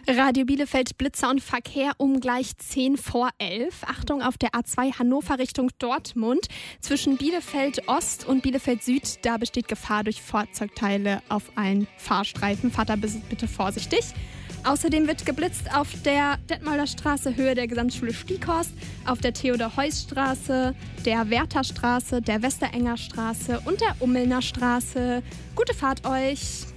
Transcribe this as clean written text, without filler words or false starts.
Radio Bielefeld, Blitzer und Verkehr um gleich 10 vor 11. Achtung auf der A2 Hannover Richtung Dortmund. Zwischen Bielefeld Ost und Bielefeld Süd, da besteht Gefahr durch Fahrzeugteile auf allen Fahrstreifen. Fahrt da bitte vorsichtig. Außerdem wird geblitzt auf der Detmolder Straße Höhe der Gesamtschule Stieghorst, auf der Theodor-Heuss-Straße, der Wertherstraße, der Westerenger Straße und der Ummelner Straße. Gute Fahrt euch!